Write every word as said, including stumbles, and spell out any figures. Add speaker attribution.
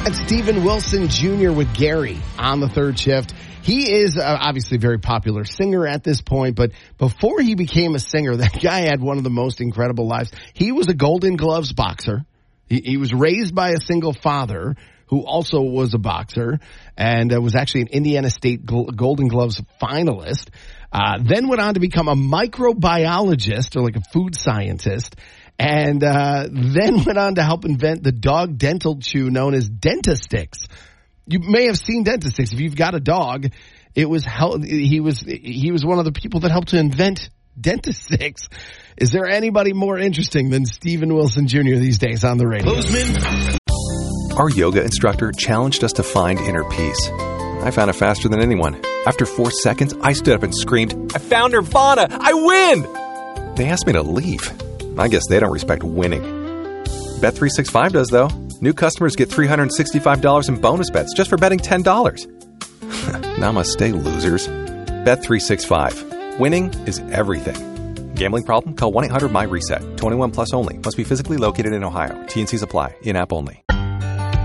Speaker 1: That's Steven Wilson Junior with Gary on the third shift. He is uh, obviously a very popular singer at this point, but before he became a singer, that guy had one of the most incredible lives. He was a Golden Gloves boxer. He, he was raised by a single father who also was a boxer and uh, was actually an Indiana State Gl- Golden Gloves finalist. Uh, then went on to become a microbiologist, or like a food scientist. And uh, then went on to help invent the dog dental chew known as Dentastix. You may have seen Dentastix. If you've got a dog, it was hel- he was he was one of the people that helped to invent Dentastix. Is there anybody more interesting than Steven Wilson Junior these days on the radio?
Speaker 2: Bozeman. Our yoga instructor challenged us to find inner peace. I found it faster than anyone. After four seconds, I stood up and screamed, "I found Nirvana! I win!" They asked me to leave. I guess they don't respect winning. Bet three sixty-five does, though. New customers get three hundred sixty-five dollars in bonus bets just for betting ten dollars. Namaste, losers. Bet three sixty-five. Winning is everything. Gambling problem? Call one eight hundred M Y RESET. twenty-one plus only. Must be physically located in Ohio. T and C's apply. In-app only.